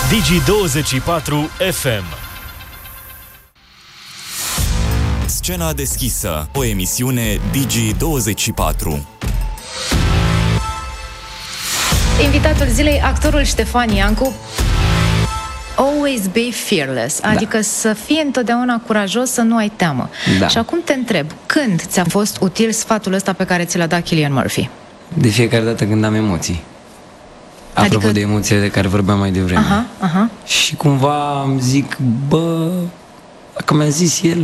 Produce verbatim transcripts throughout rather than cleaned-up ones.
Digi douăzeci și patru F M. Scena deschisă, o emisiune Digi douăzeci și patru. Invitatul zilei, actorul Ștefan Iancu. Always be fearless, adică da. Să fii întotdeauna curajos, să nu ai teamă. Da. Și acum te întreb, când ți-a fost util sfatul ăsta pe care ți l-a dat Cillian Murphy? De fiecare dată când am emoții. Apropo adică... de emoțiile de care vorbeam mai devreme. Aha, aha. Și cumva îmi zic, bă, dacă mi-a zis el,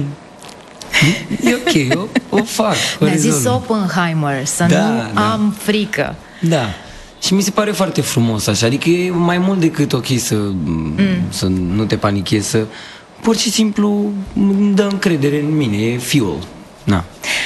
e ok, o, o fac. Mi-a zis Oppenheimer să da, nu da. am frică. Da. Și mi se pare foarte frumos așa, adică e mai mult decât ok să, mm. să nu te panichezi, să pur și simplu îmi dă încredere în mine, e fuel. Na.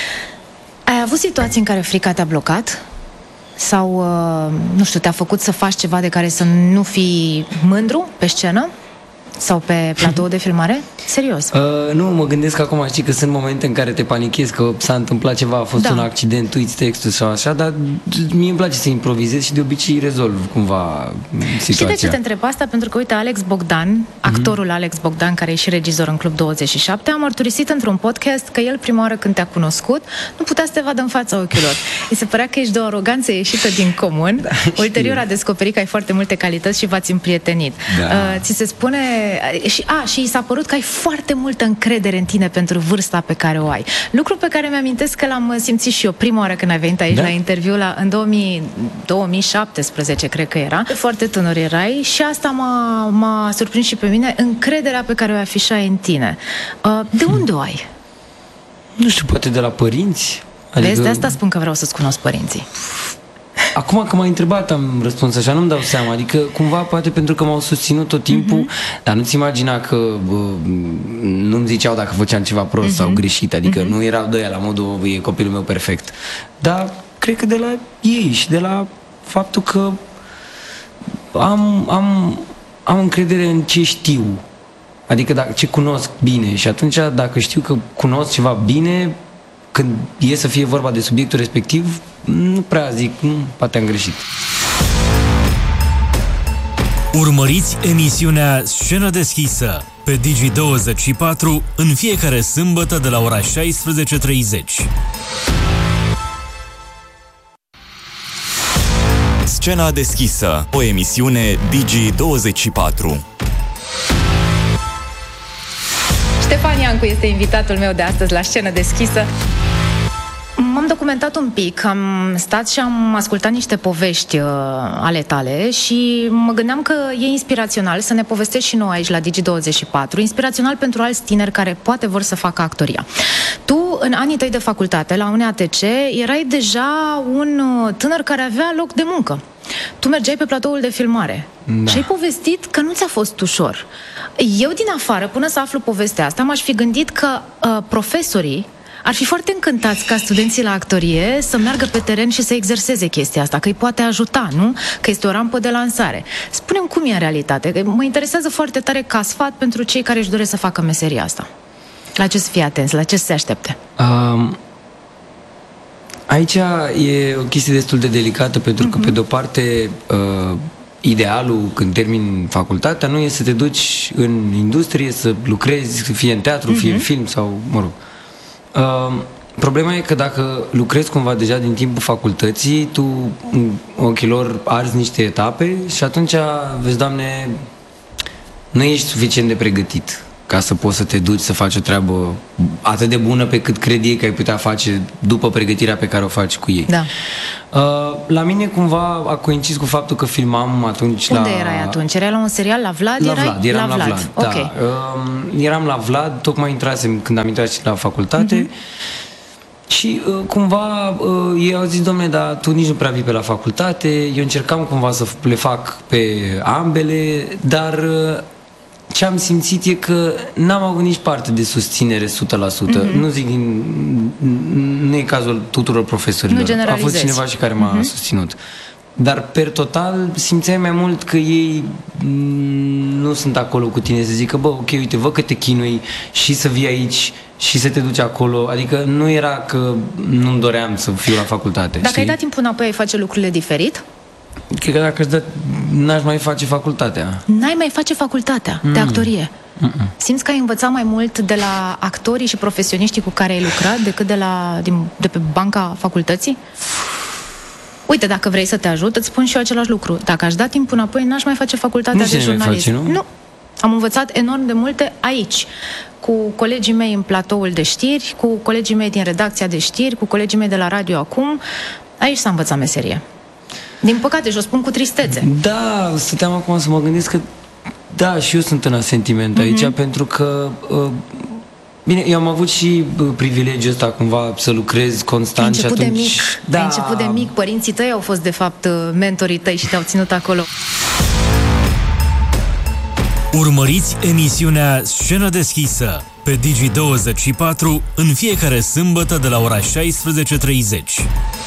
Ai avut situații în care frica te-a blocat? Sau, nu știu, te-a făcut să faci ceva de care să nu fii mândru pe scenă? Sau pe platou de filmare? Serios? Uh, nu, mă gândesc acum, știi că sunt momente în care te panichezi că s-a întâmplat ceva, a fost da. un accident, uiți textul sau așa, dar mie îmi place să improvizez și de obicei rezolv cumva situația. Știi de ce te întreb asta? Pentru că, uite, Alex Bogdan, actorul mm-hmm. Alex Bogdan, care e și regizor în Club douăzeci și șapte, a mărturisit într-un podcast că el, prima oară când te-a cunoscut, nu putea să te vadă în fața ochilor. Îi se părea că ești de o aroganță ieșită din comun. Da, ulterior a descoperit că ai foarte multe calități și v-ați împrietenit. Da. Uh, ți se spune... Și, a, și i s-a părut că ai foarte multă încredere în tine pentru vârsta pe care o ai. Lucru pe care mi-amintesc că l-am simțit și eu prima oară când ai venit aici da? la interviu la, în două mii șaptesprezece, cred că era. Foarte tânăr erai și asta m-a, m-a surprins și pe mine, încrederea pe care o afișai în tine. Uh, de unde o ai? Nu știu, poate de la părinți? Adică... Vezi, de asta spun că vreau să-ți cunosc părinții. Acum că m-ai întrebat am răspuns așa, nu-mi dau seama. Adică cumva poate pentru că m-au susținut tot timpul, uh-huh. dar nu-ți imagina că bă, nu-mi ziceau dacă făceam ceva prost uh-huh. sau greșit. Adică uh-huh. nu erau de aia la modul e copilul meu perfect. Dar cred că de la ei și de la faptul că am, am, am încredere în ce știu. Adică dacă, ce cunosc bine. Și atunci dacă știu că cunosc ceva bine, când e să fie vorba de subiectul respectiv, nu prea zic, nu, poate am greșit. Urmăriți emisiunea Scenă deschisă pe Digi douăzeci și patru în fiecare sâmbătă de la ora șaisprezece treizeci. Scena deschisă, o emisiune Digi douăzeci și patru. Ștefan Iancu este invitatul meu de astăzi la Scenă deschisă. M-am documentat un pic, am stat și am ascultat niște povești uh, ale tale și mă gândeam că e inspirațional să ne povestești și noi aici la Digi douăzeci și patru, inspirațional pentru alți tineri care poate vor să facă actoria. Tu, în anii tăi de facultate, la U N A T C, erai deja un tânăr care avea loc de muncă. Tu mergeai pe platoul de filmare da. și ai povestit că nu ți-a fost ușor. Eu, din afară, până să aflu povestea asta, m-aș fi gândit că uh, profesorii ar fi foarte încântați ca studenții la actorie să meargă pe teren și să exerseze chestia asta, că îi poate ajuta, nu? Că este o rampă de lansare. Spune-mi cum e în realitate. Mă interesează foarte tare ca sfat pentru cei care își doresc să facă meseria asta. La ce să fie atenți? La ce să se aștepte? Um, aici e o chestie destul de delicată, pentru că, uh-huh. pe de-o parte, uh, idealul când termini facultatea nu e să te duci în industrie, să lucrezi, fie în teatru, uh-huh. fie în film sau, mă rog. Uh, problema e că dacă lucrezi cumva deja din timpul facultății, tu în ochilor arzi niște etape și atunci vezi, Doamne, nu ești suficient de pregătit ca să poți să te duci să faci o treabă atât de bună pe cât crede ei că ai putea face după pregătirea pe care o faci cu ei. Da. Uh, la mine cumva a coincis cu faptul că filmam atunci. Unde la... Unde erai atunci? Erai la un serial la Vlad? La erai? Vlad, eram la Vlad, la Vlad okay. da. Uh, eram la Vlad, tocmai intrasem când am intrat și la facultate. Uh-huh. Și uh, cumva uh, ei au zis, dom'le, dar tu nici nu prea vii pe la facultate. Eu încercam cumva să le fac pe ambele, dar uh, ce am simțit e că n-am avut nici parte de susținere o sută la sută. Mm-hmm. Nu zic din... Nu e cazul tuturor profesorilor. A fost cineva și care m-a mm-hmm. susținut. Dar, per total, simțeai mai mult că ei nu sunt acolo cu tine să zică, bă, ok, uite, văd că te chinui și să vii aici și să te duci acolo. Adică nu era că nu-mi doream să fiu la facultate. Dacă știi? ai dat timpul înapoi, ai face lucrurile diferit? Cred că dacă aș da, n-aș mai face facultatea. N-ai mai face facultatea mm. de actorie? Mm-mm. Simți că ai învățat mai mult de la actorii și profesioniștii cu care ai lucrat decât de, la, din, de pe banca facultății? Uite, dacă vrei să te ajut, îți spun și eu același lucru. Dacă aș da timpul înapoi, n-aș mai face facultatea nu de jurnalism. Face, nu? nu. Am învățat enorm de multe aici, cu colegii mei în platoul de știri, cu colegii mei din redacția de știri, cu colegii mei de la radio acum. Aici s-a învățat meserie. Din păcate, și o spun cu tristețe. Da, stăteam acum să mă gândesc că da, și eu sunt în asentiment mm-hmm. aici, pentru că uh, bine, eu am avut și uh, privilegiul ăsta cumva să lucrez constant și atunci... de mic, da. Ai început de mic, părinții tăi au fost de fapt mentorii tăi și te-au ținut acolo. Urmăriți emisiunea Scenă deschisă pe Digi douăzeci și patru în fiecare sâmbătă de la ora șaisprezece și treizeci.